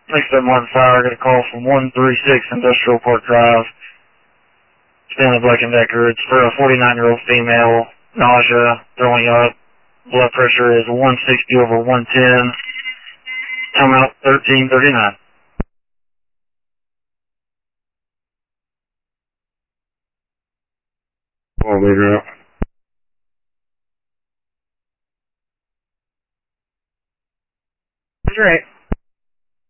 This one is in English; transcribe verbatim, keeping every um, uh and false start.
Next up, Martin Fire, got a call from one three six Industrial Park Drive. Stanley Black and Decker. It's for a forty-nine-year-old female. Nausea, throwing up. Blood pressure is one sixty over one ten. Time out thirteen thirty-nine. One leader up. That's right.